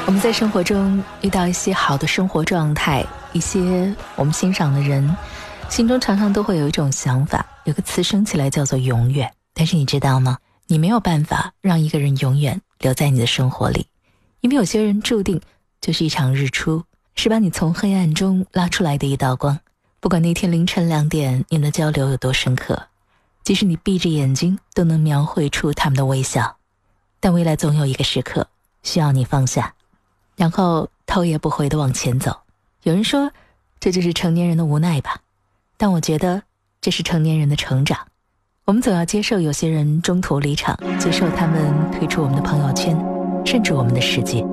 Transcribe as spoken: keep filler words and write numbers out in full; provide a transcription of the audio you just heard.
我们在生活中遇到一些好的生活状态，一些我们欣赏的人，心中常常都会有一种想法，有个词升起来叫做永远。但是你知道吗？你没有办法让一个人永远留在你的生活里，因为有些人注定就是一场日出，是把你从黑暗中拉出来的一道光。不管那天凌晨两点你们的交流有多深刻，即使你闭着眼睛都能描绘出他们的微笑，但未来总有一个时刻需要你放下，然后头也不回地往前走。有人说这就是成年人的无奈吧，但我觉得这是成年人的成长。我们总要接受有些人中途离场，接受他们退出我们的朋友圈，甚至我们的世界。